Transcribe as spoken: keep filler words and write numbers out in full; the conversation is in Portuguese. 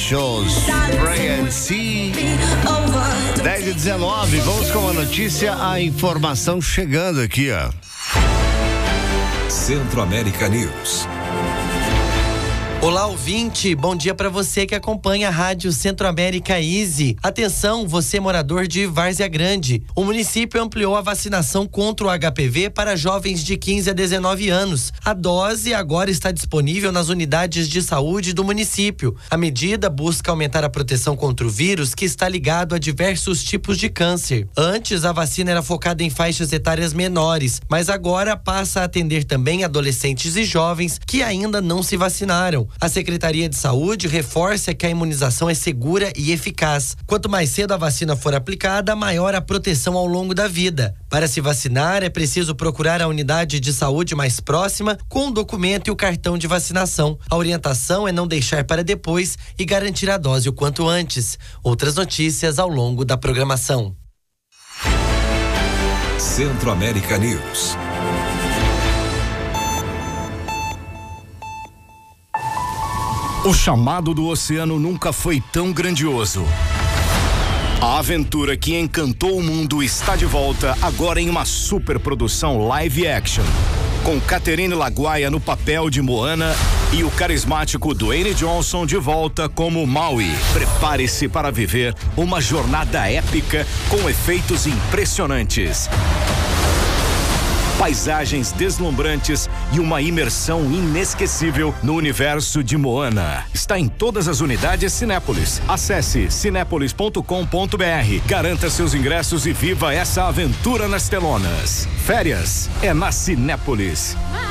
Specials, Pray and See. dez e dezenove, vamos com a notícia, a informação chegando aqui, ó. Centro-América News. Olá, ouvinte, bom dia para você que acompanha a Rádio Centro-América Easy. Atenção, você morador de Várzea Grande. O município ampliou a vacinação contra o H P V para jovens de quinze a dezenove anos. A dose agora está disponível nas unidades de saúde do município. A medida busca aumentar a proteção contra o vírus, que está ligado a diversos tipos de câncer. Antes, a vacina era focada em faixas etárias menores, mas agora passa a atender também adolescentes e jovens que ainda não se vacinaram. A Secretaria de Saúde reforça que a imunização é segura e eficaz. Quanto mais cedo a vacina for aplicada, maior a proteção ao longo da vida. Para se vacinar, é preciso procurar a unidade de saúde mais próxima com o documento e o cartão de vacinação. A orientação é não deixar para depois e garantir a dose o quanto antes. Outras notícias ao longo da programação. Centro-América News. O chamado do oceano nunca foi tão grandioso. A aventura que encantou o mundo está de volta, agora em uma superprodução live action. Com Catherine Laguaia no papel de Moana e o carismático Dwayne Johnson de volta como Maui. Prepare-se para viver uma jornada épica com efeitos impressionantes, paisagens deslumbrantes e uma imersão inesquecível no universo de Moana. Está em todas as unidades Cinépolis. Acesse cinépolis ponto com ponto br. Garanta seus ingressos e viva essa aventura nas telonas. Férias é na Cinépolis.